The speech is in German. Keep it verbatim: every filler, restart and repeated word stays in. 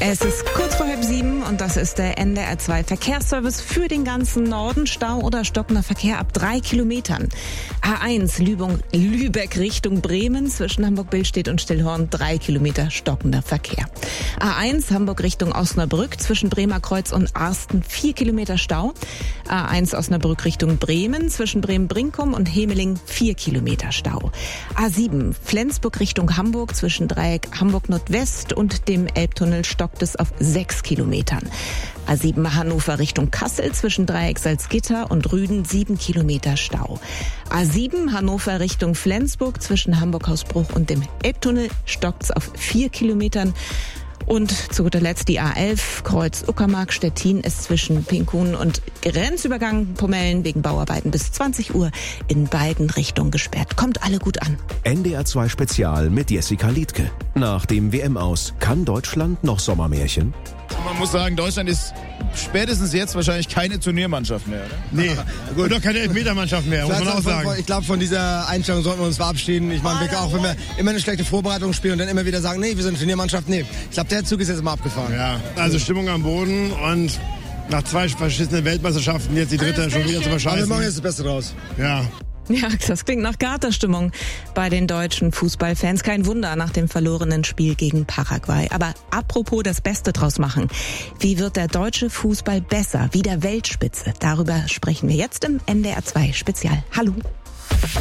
Es ist kurz vor halb sieben und das ist der N D R zwei Verkehrsservice für den ganzen Norden. Stau oder stockender Verkehr ab drei Kilometern. A eins Lübung, Lübeck Richtung Bremen zwischen Hamburg-Billstedt und Stillhorn drei Kilometer stockender Verkehr. A eins Hamburg Richtung Osnabrück zwischen Bremer Kreuz und Arsten vier Kilometer Stau. A eins Osnabrück Richtung Bremen zwischen Bremen-Brinkum und Hemeling vier Kilometer Stau. A sieben Flensburg Richtung Hamburg zwischen Dreieck Hamburg Nordwest und dem Elbtunnel stockt es auf sechs Kilometern. A sieben Hannover Richtung Kassel zwischen Dreieck Salzgitter und Rüden sieben Kilometer Stau. A sieben Hannover Richtung Flensburg zwischen Hamburg-Hausbruch und dem Elbtunnel stockt es auf vier Kilometern. Und zu guter Letzt die A elf Kreuz Uckermark Stettin ist zwischen Pinkun und Grenzübergang Pomellen wegen Bauarbeiten bis zwanzig Uhr in beiden Richtungen gesperrt. Kommt alle gut an. N D R zwei Spezial mit Jessica Liedtke. Nach dem W M-Aus kann Deutschland noch Sommermärchen? Man muss sagen, Deutschland ist spätestens jetzt wahrscheinlich keine Turniermannschaft mehr, oder? Nee, gut. Und doch keine Elfmetermannschaft mehr, muss man auch sagen. Ich glaube, von dieser Einstellung sollten wir uns verabschieden. Ich meine, wir auch wenn wir immer eine schlechte Vorbereitung spielen und dann immer wieder sagen, nee, wir sind Turniermannschaft, nee. Ich glaube, der Zug ist jetzt mal abgefahren. Ja, also Stimmung am Boden und nach zwei verschissenen Weltmeisterschaften jetzt die dritte schon wieder zu verscheißen. Aber wir machen jetzt das Beste draus. Ja. Ja, das klingt nach Katerstimmung bei den deutschen Fußballfans. Kein Wunder nach dem verlorenen Spiel gegen Paraguay. Aber apropos das Beste draus machen. Wie wird der deutsche Fußball besser, wieder Weltspitze? Darüber sprechen wir jetzt im N D R zwei Spezial. Hallo.